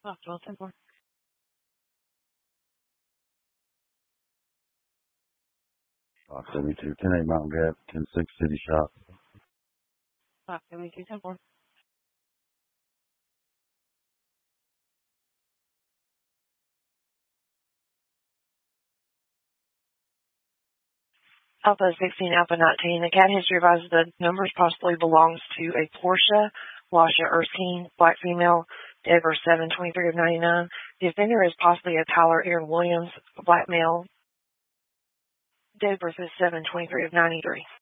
Knoxville 10-4. Fox 72, 10-8 Mountain Gap, 10-6 City Shop. Fox 72 10-4. Alpha 16, Alpha 19. The cat history advises the numbers possibly belongs to a Portia, Lasha Erskine, black female, dead verse 7/23 of 99. The offender is possibly a Tyler Aaron Williams, a black male, dead verse 7/23 of 93.